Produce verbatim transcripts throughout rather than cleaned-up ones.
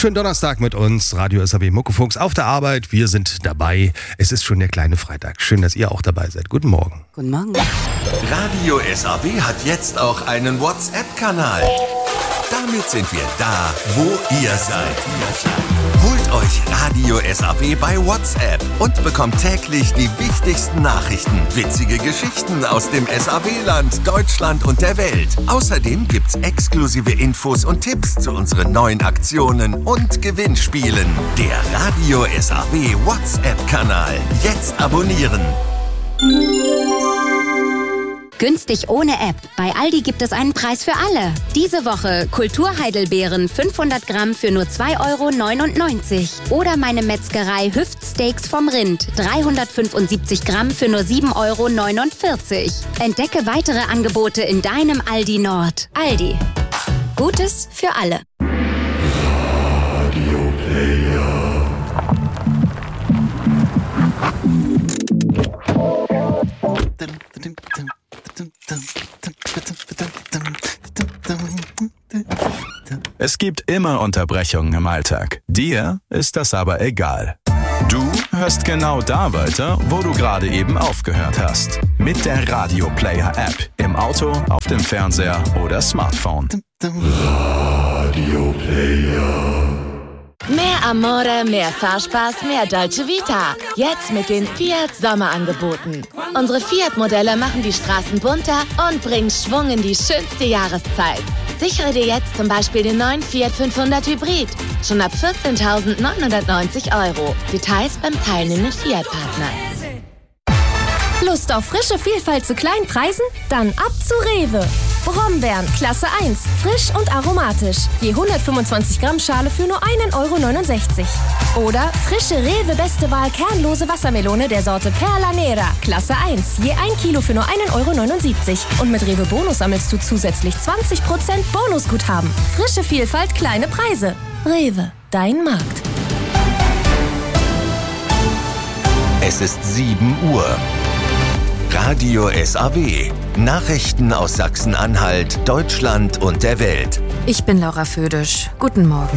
Schönen Donnerstag mit uns, Radio S A W Muckefuchs auf der Arbeit. Wir sind dabei. Es ist schon der kleine Freitag. Schön, dass ihr auch dabei seid. Guten Morgen. Guten Morgen. Radio S A W hat jetzt auch einen WhatsApp-Kanal. Damit sind wir da, wo ihr seid. Holt euch Radio S A W bei WhatsApp und bekommt täglich die wichtigsten Nachrichten, witzige Geschichten aus dem S A W-Land, Deutschland und der Welt. Außerdem gibt's exklusive Infos und Tipps zu unseren neuen Aktionen und Gewinnspielen. Der Radio S A W WhatsApp-Kanal. Jetzt abonnieren. Günstig ohne App. Bei Aldi gibt es einen Preis für alle. Diese Woche Kulturheidelbeeren fünfhundert Gramm für nur zwei Euro neunundneunzig. Oder meine Metzgerei Hüftsteaks vom Rind dreihundertfünfundsiebzig Gramm für nur sieben Euro neunundvierzig. Entdecke weitere Angebote in deinem Aldi Nord. Aldi. Gutes für alle. Radio Player. Es gibt immer Unterbrechungen im Alltag. Dir ist das aber egal. Du hörst genau da weiter, wo du gerade eben aufgehört hast. Mit der Radio Player App. Im Auto, auf dem Fernseher oder Smartphone. Radio Player. Mehr Amore, mehr Fahrspaß, mehr Dolce Vita. Jetzt mit den Fiat Sommerangeboten. Unsere Fiat-Modelle machen die Straßen bunter und bringen Schwung in die schönste Jahreszeit. Sichere dir jetzt zum Beispiel den neuen Fiat fünfhundert Hybrid. Schon ab vierzehntausendneunhundertneunzig Euro. Details beim teilnehmenden Fiat-Partner. Lust auf frische Vielfalt zu kleinen Preisen? Dann ab zu Rewe. Brombeeren, Klasse eins, frisch und aromatisch. Je hundertfünfundzwanzig Gramm Schale für nur ein Euro neunundsechzig. Oder frische Rewe Beste Wahl kernlose Wassermelone der Sorte Perla Nera, Klasse eins. Je ein Kilo für nur ein Euro neunundsiebzig. Und mit Rewe Bonus sammelst du zusätzlich zwanzig Prozent Bonusguthaben. Frische Vielfalt, kleine Preise. Rewe, dein Markt. Es ist sieben Uhr. Radio S A W. Nachrichten aus Sachsen-Anhalt, Deutschland und der Welt. Ich bin Laura Födisch. Guten Morgen.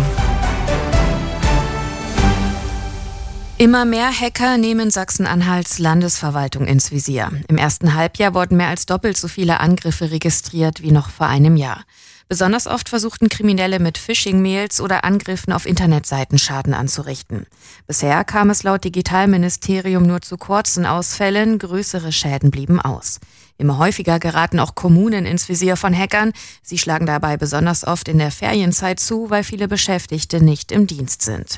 Immer mehr Hacker nehmen Sachsen-Anhalts Landesverwaltung ins Visier. Im ersten Halbjahr wurden mehr als doppelt so viele Angriffe registriert wie noch vor einem Jahr. Besonders oft versuchten Kriminelle mit Phishing-Mails oder Angriffen auf Internetseiten Schaden anzurichten. Bisher kam es laut Digitalministerium nur zu kurzen Ausfällen, größere Schäden blieben aus. Immer häufiger geraten auch Kommunen ins Visier von Hackern. Sie schlagen dabei besonders oft in der Ferienzeit zu, weil viele Beschäftigte nicht im Dienst sind.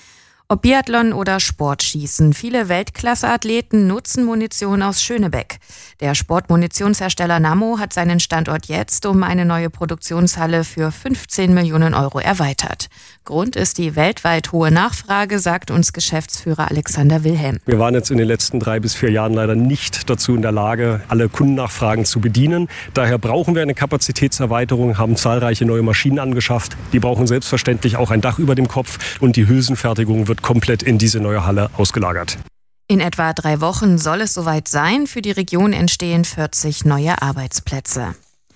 Ob Biathlon oder Sportschießen, viele Weltklasse-Athleten nutzen Munition aus Schönebeck. Der Sportmunitionshersteller Nammo hat seinen Standort jetzt um eine neue Produktionshalle für fünfzehn Millionen Euro erweitert. Grund ist die weltweit hohe Nachfrage, sagt uns Geschäftsführer Alexander Wilhelm. Wir waren jetzt in den letzten drei bis vier Jahren leider nicht dazu in der Lage, alle Kundennachfragen zu bedienen. Daher brauchen wir eine Kapazitätserweiterung, haben zahlreiche neue Maschinen angeschafft. Die brauchen selbstverständlich auch ein Dach über dem Kopf und die Hülsenfertigung wird komplett in diese neue Halle ausgelagert. In etwa drei Wochen soll es soweit sein. Für die Region entstehen vierzig neue Arbeitsplätze.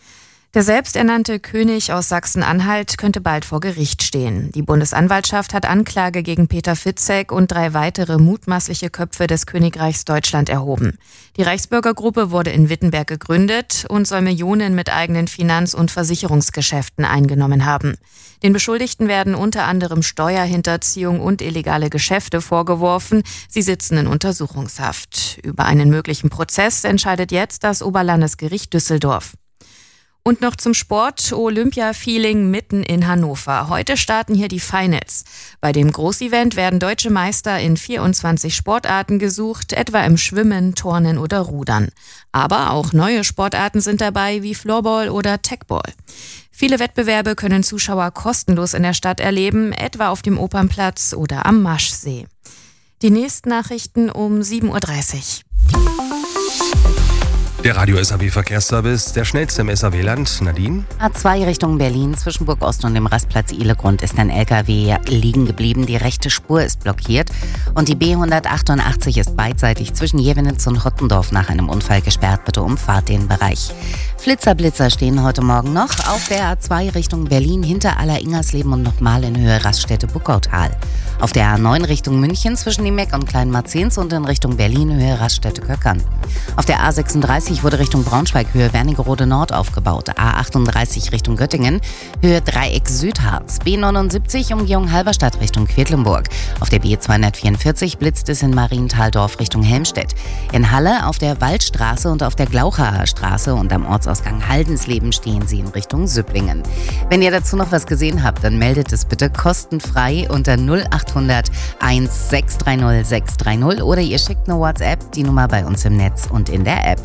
Der selbsternannte König aus Sachsen-Anhalt könnte bald vor Gericht stehen. Die Bundesanwaltschaft hat Anklage gegen Peter Fitzek und drei weitere mutmaßliche Köpfe des Königreichs Deutschland erhoben. Die Reichsbürgergruppe wurde in Wittenberg gegründet und soll Millionen mit eigenen Finanz- und Versicherungsgeschäften eingenommen haben. Den Beschuldigten werden unter anderem Steuerhinterziehung und illegale Geschäfte vorgeworfen. Sie sitzen in Untersuchungshaft. Über einen möglichen Prozess entscheidet jetzt das Oberlandesgericht Düsseldorf. Und noch zum Sport, Olympia-Feeling mitten in Hannover. Heute starten hier die Finals. Bei dem Großevent werden deutsche Meister in vierundzwanzig Sportarten gesucht, etwa im Schwimmen, Turnen oder Rudern. Aber auch neue Sportarten sind dabei, wie Floorball oder Tagball. Viele Wettbewerbe können Zuschauer kostenlos in der Stadt erleben, etwa auf dem Opernplatz oder am Maschsee. Die nächsten Nachrichten um sieben Uhr dreißig. Der Radio S A W Verkehrsservice, der schnellste im S A W-Land. Nadine? A zwei Richtung Berlin, zwischen Burg Ost und dem Rastplatz Ihlegrund ist ein L K W liegen geblieben. Die rechte Spur ist blockiert und die B hundertachtundachtzig ist beidseitig zwischen Jevenitz und Hottendorf nach einem Unfall gesperrt. Bitte umfahrt den Bereich. Flitzer-Blitzer stehen heute Morgen noch auf der A zwei Richtung Berlin hinter Aller-Ingersleben und nochmal in Höhe Raststätte-Buckautal. Auf der A neun Richtung München zwischen Niemeck und Kleinmarzens und in Richtung Berlin Höhe Raststätte-Köckern. Auf der A sechsunddreißig wurde Richtung Braunschweig Höhe Wernigerode Nord aufgebaut. A achtunddreißig Richtung Göttingen Höhe Dreieck Südharz. B neunundsiebzig Umgehung Halberstadt Richtung Quedlinburg. Auf der B zweihundertvierundvierzig blitzt es in Marienthaldorf Richtung Helmstedt. In Halle auf der Waldstraße und auf der Glauchaer Straße und am Ortsausgang Haldensleben stehen Sie in Richtung Süpplingen. Wenn ihr dazu noch was gesehen habt, dann meldet es bitte kostenfrei unter null achthundert eins sechs drei null sechs drei null oder ihr schickt eine WhatsApp, die Nummer bei uns im Netz und in der App.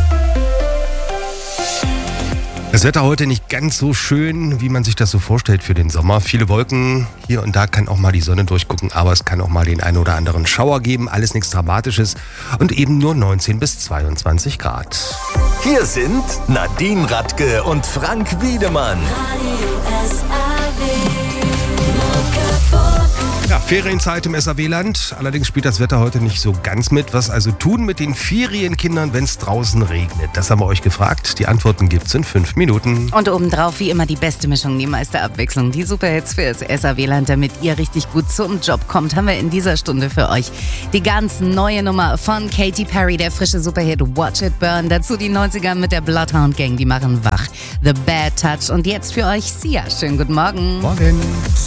Das Wetter heute nicht ganz so schön, wie man sich das so vorstellt für den Sommer. Viele Wolken, hier und da kann auch mal die Sonne durchgucken, aber es kann auch mal den einen oder anderen Schauer geben. Alles nichts Dramatisches und eben nur neunzehn bis zweiundzwanzig Grad. Hier sind Nadine Radke und Frank Wiedemann. Ja, Ferienzeit im S A W-Land. Allerdings spielt das Wetter heute nicht so ganz mit. Was also tun mit den Ferienkindern, wenn es draußen regnet? Das haben wir euch gefragt. Die Antworten gibt's in fünf Minuten. Und obendrauf wie immer die beste Mischung, die meiste Abwechslung. Die Superhits für das S A W-Land, damit ihr richtig gut zum Job kommt, haben wir in dieser Stunde für euch die ganz neue Nummer von Katy Perry, der frische Superhit Watch It Burn. Dazu die neunziger mit der Bloodhound Gang, die machen wach. The Bad Touch. Und jetzt für euch Sia. Schönen guten Morgen. Morgen.